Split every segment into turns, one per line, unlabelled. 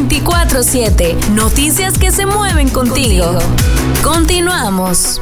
24/7. Noticias que se mueven contigo. Continuamos.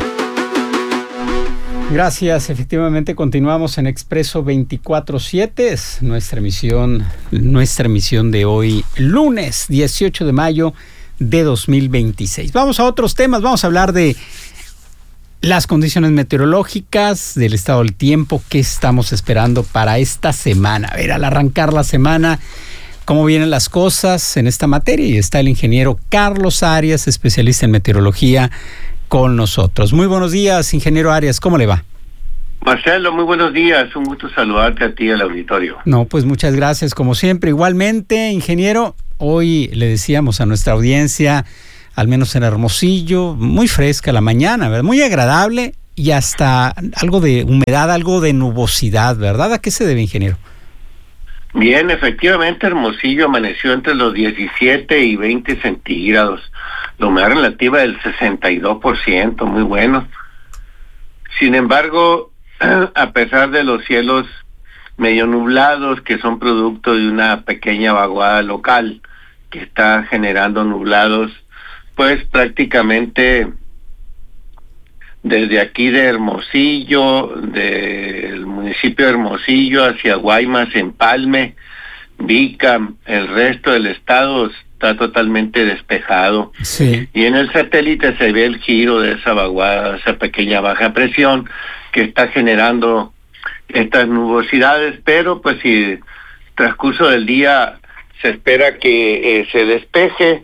Gracias, efectivamente continuamos en Expreso 24/7, es nuestra emisión de hoy, lunes 18 de mayo de 2026. Vamos a otros temas, vamos a hablar de las condiciones meteorológicas, del estado del tiempo, qué estamos esperando para esta semana. A ver, al arrancar la semana, cómo vienen las cosas en esta materia, y está el ingeniero Carlos Arias, especialista en meteorología, con nosotros. Muy buenos días, ingeniero Arias, ¿cómo le va?
Marcelo, muy buenos días, un gusto saludarte a ti y al auditorio.
No, pues muchas gracias, como siempre. Igualmente, ingeniero, hoy le decíamos a nuestra audiencia, al menos en Hermosillo, muy fresca la mañana, ¿verdad? Muy agradable y hasta algo de humedad, algo de nubosidad, ¿verdad? ¿A qué se debe, ingeniero?
Bien, efectivamente, Hermosillo amaneció entre los 17 y 20 centígrados. La humedad relativa del 62%, muy bueno. Sin embargo, a pesar de los cielos medio nublados, que son producto de una pequeña vaguada local que está generando nublados, pues prácticamente desde aquí de Hermosillo, del municipio de Hermosillo hacia Guaymas, Empalme, Vica, el resto del estado está totalmente despejado.
Sí.
Y en el satélite se ve el giro de esa vaguada, esa pequeña baja presión que está generando estas nubosidades, pero pues si transcurso del día se espera que se despeje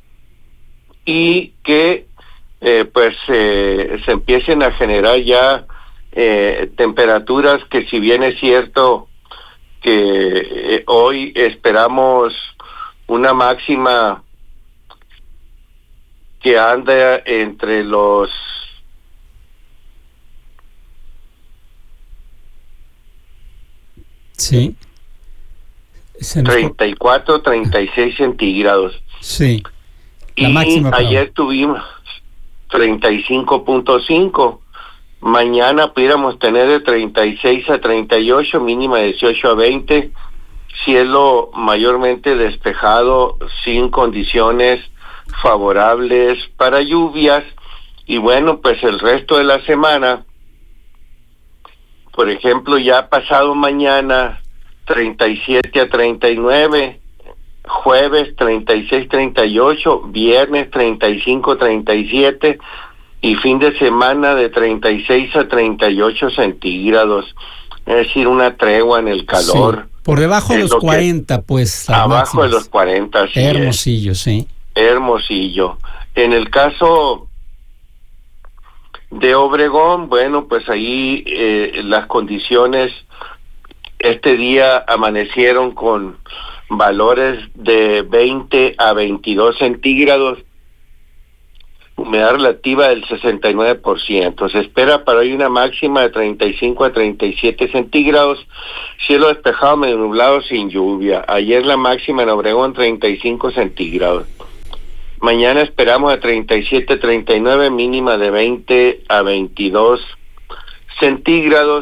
y que se empiecen a generar ya temperaturas que, si bien es cierto que hoy esperamos una máxima que anda entre los 34, 36 centígrados.
Sí.
La máxima, ayer tuvimos 35.5. Mañana pudiéramos tener de 36 a 38, mínima de 18 a 20. Cielo mayormente despejado, sin condiciones favorables para lluvias. Y bueno, pues el resto de la semana, por ejemplo, ya pasado mañana 37 a 39, jueves 36-38, viernes 35-37 y fin de semana de 36 a 38 centígrados. Es decir, una tregua en el calor.
Sí, por debajo de los 40, pues.
Abajo
máximas.
De los 40, sí.
Hermosillo, sí.
Hermosillo. En el caso de Obregón, bueno, pues ahí las condiciones este día amanecieron con valores de 20 a 22 centígrados, humedad relativa del 69%. Se espera para hoy una máxima de 35 a 37 centígrados, cielo despejado, medio nublado, sin lluvia. Ayer la máxima en Obregón 35 centígrados. Mañana esperamos de 37 a 39, mínima de 20 a 22 centígrados.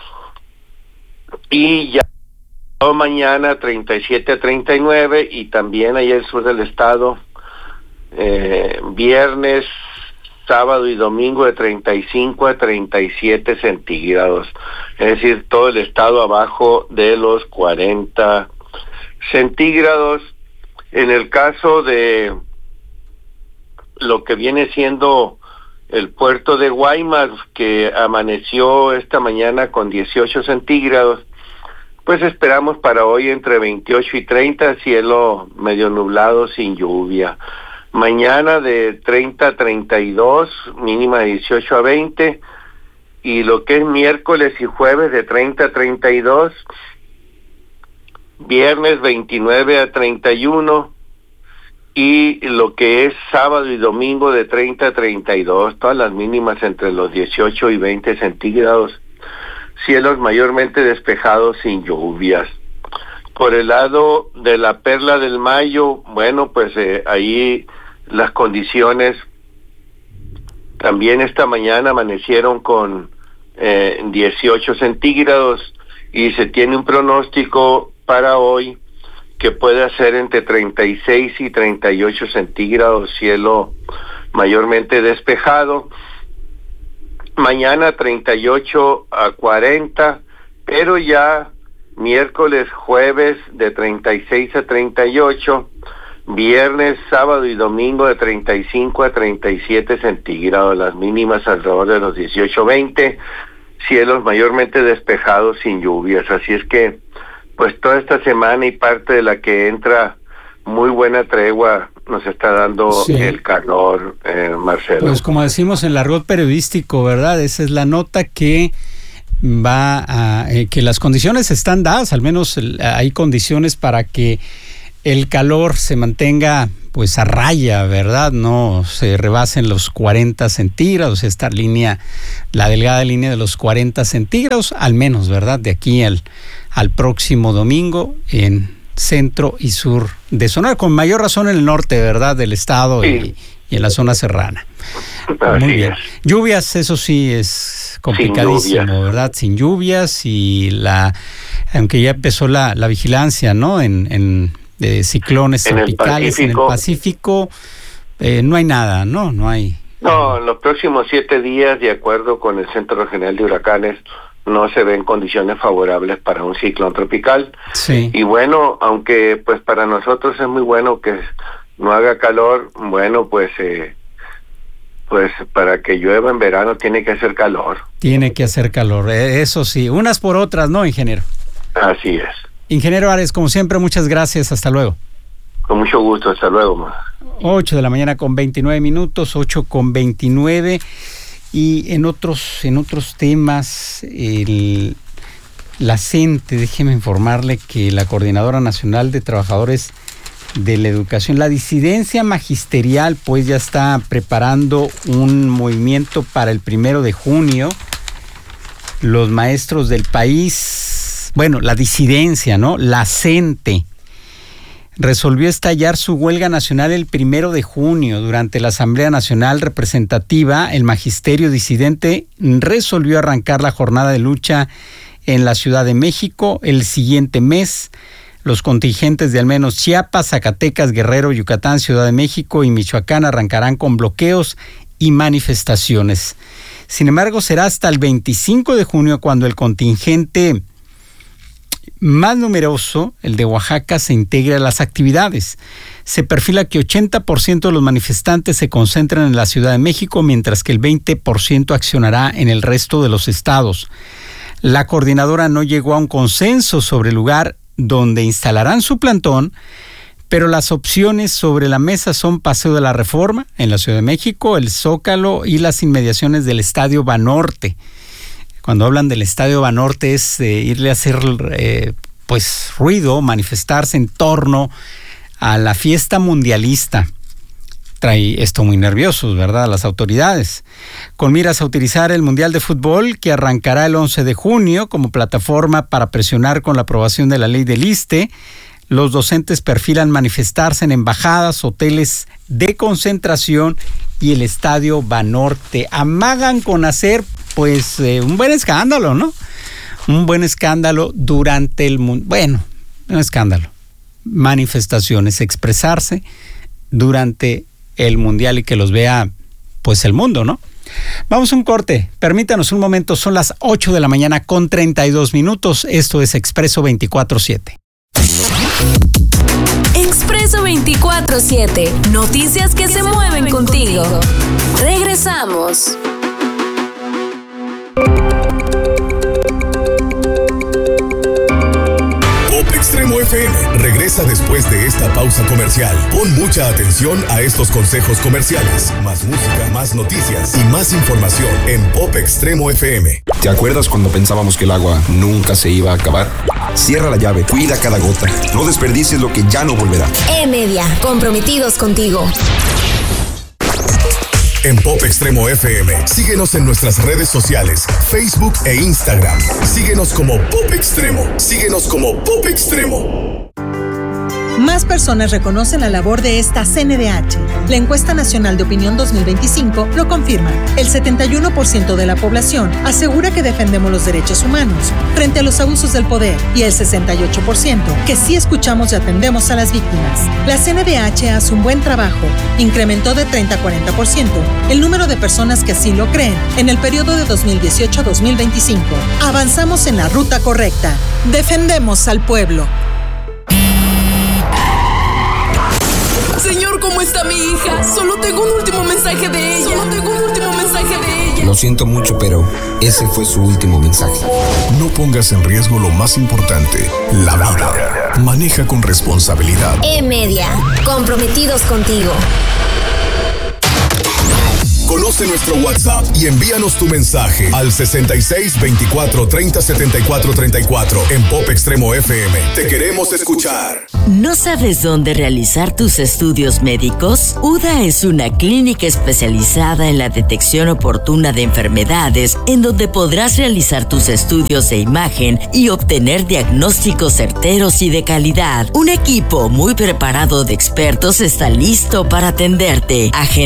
Y ya mañana 37 a 39 y también ahí el sur del estado, viernes, sábado y domingo de 35 a 37 centígrados. Es decir, todo el estado abajo de los 40 centígrados. En el caso de lo que viene siendo el puerto de Guaymas, que amaneció esta mañana con 18 centígrados, pues esperamos para hoy entre 28 y 30, cielo medio nublado, sin lluvia. Mañana de 30 a 32, mínima de 18 a 20, y lo que es miércoles y jueves de 30 a 32, viernes 29 a 31, y lo que es sábado y domingo de 30 a 32, todas las mínimas entre los 18 y 20 centígrados, cielos mayormente despejados, sin lluvias. Por el lado de la Perla del Mayo, bueno, pues ahí las condiciones también esta mañana amanecieron con 18 centígrados y se tiene un pronóstico para hoy que puede hacer entre 36 y 38 centígrados, cielo mayormente despejado. Mañana 38 a 40, pero ya miércoles, jueves de 36 a 38, viernes, sábado y domingo de 35 a 37 centígrados, las mínimas alrededor de los 18-20, cielos mayormente despejados sin lluvias. Así es que, pues toda esta semana y parte de la que entra, muy buena tregua nos está dando el calor, Marcelo.
Pues como decimos en el argot periodístico, ¿verdad? Esa es la nota que va a que las condiciones están dadas, al menos hay condiciones para que el calor se mantenga pues a raya, ¿verdad? No se rebasen los 40 centígrados, esta línea, la delgada línea de los 40 centígrados, al menos, ¿verdad? De aquí al próximo domingo en centro y sur de Sonora, con mayor razón en el norte, ¿verdad? Del estado y en la zona serrana. Muy bien. Lluvias, eso sí es complicadísimo, ¿verdad? Sin lluvias aunque ya empezó la vigilancia, ¿no? De ciclones tropicales en el Pacífico, no hay nada, ¿no? No hay.
No, en los próximos 7 días, de acuerdo con el Centro Regional de Huracanes, no se ven condiciones favorables para un ciclón tropical.
Sí.
Y bueno, aunque pues para nosotros es muy bueno que no haga calor, bueno, pues para que llueva en verano tiene que hacer calor.
Tiene que hacer calor, eso sí, unas por otras, ¿no, ingeniero?
Así es.
Ingeniero Ares, como siempre, muchas gracias, hasta luego.
Con mucho gusto, hasta luego.
8 de la mañana con 29 minutos, 8 con 29. Y en otros temas, la CENTE, déjeme informarle que la Coordinadora Nacional de Trabajadores de la Educación, la disidencia magisterial, pues ya está preparando un movimiento para el 1 de junio. Los maestros del país, bueno, la disidencia, ¿no? La CENTE resolvió estallar su huelga nacional el 1 de junio. Durante la Asamblea Nacional Representativa, el magisterio disidente resolvió arrancar la jornada de lucha en la Ciudad de México el siguiente mes. Los contingentes de al menos Chiapas, Zacatecas, Guerrero, Yucatán, Ciudad de México y Michoacán arrancarán con bloqueos y manifestaciones. Sin embargo, será hasta el 25 de junio cuando el contingente más numeroso, el de Oaxaca, se integre a las actividades. Se perfila que 80% de los manifestantes se concentran en la Ciudad de México, mientras que el 20% accionará en el resto de los estados. La coordinadora no llegó a un consenso sobre el lugar donde instalarán su plantón, pero las opciones sobre la mesa son Paseo de la Reforma, en la Ciudad de México, el Zócalo y las inmediaciones del Estadio Banorte. Cuando hablan del Estadio Banorte es irle a hacer pues ruido, manifestarse en torno a la fiesta mundialista. Trae esto muy nerviosos, ¿verdad?, a las autoridades. Con miras a utilizar el Mundial de Fútbol, que arrancará el 11 de junio como plataforma para presionar con la aprobación de la ley del ISSSTE, los docentes perfilan manifestarse en embajadas, hoteles de concentración y el Estadio Banorte. Amagan con hacer pues un buen escándalo, ¿no? Un buen escándalo durante el mundo. Bueno, un escándalo. Manifestaciones, expresarse durante el mundial y que los vea pues el mundo, ¿no? Vamos a un corte. Permítanos un momento. Son las 8 de la mañana con 32 minutos. Esto es Expreso 24/7.
Expreso 24/7. Noticias que se mueven contigo. Regresamos.
Pop Extremo FM regresa después de esta pausa comercial. Pon mucha atención a estos consejos comerciales. Más música, más noticias y más información en Pop Extremo FM.
¿Te acuerdas cuando pensábamos que el agua nunca se iba a acabar? Cierra la llave, cuida cada gota. No desperdicies lo que ya no volverá.
E-Media, comprometidos contigo.
En Pop Extremo FM, síguenos en nuestras redes sociales, Facebook e Instagram. Síguenos como Pop Extremo. Síguenos como Pop Extremo.
Más personas reconocen la labor de esta CNDH. La encuesta nacional de opinión 2025 lo confirma. El 71% de la población asegura que defendemos los derechos humanos frente a los abusos del poder y el 68% que sí escuchamos y atendemos a las víctimas. La CNDH hace un buen trabajo. Incrementó de 30 a 40% el número de personas que así lo creen en el periodo de 2018 a 2025. Avanzamos en la ruta correcta. Defendemos al pueblo.
Señor, ¿cómo está mi hija? Solo tengo un último mensaje de ella.
Lo siento mucho, pero ese fue su último mensaje.
No pongas en riesgo lo más importante, la vida. Maneja con responsabilidad.
E-Media, comprometidos contigo.
Conoce nuestro WhatsApp y envíanos tu mensaje al 66 24 30 74 34 en Pop Extremo FM. Te queremos escuchar.
¿No sabes dónde realizar tus estudios médicos? UDA es una clínica especializada en la detección oportuna de enfermedades, en donde podrás realizar tus estudios de imagen y obtener diagnósticos certeros y de calidad. Un equipo muy preparado de expertos está listo para atenderte.